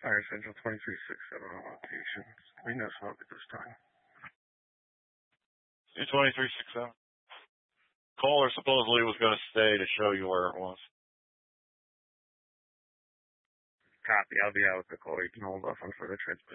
Fire Central 2367 on location. We know smoke at this time. 2367. Caller supposedly was going to stay to show you where it was. Copy. I'll be out with the call. You can hold off on further transmission.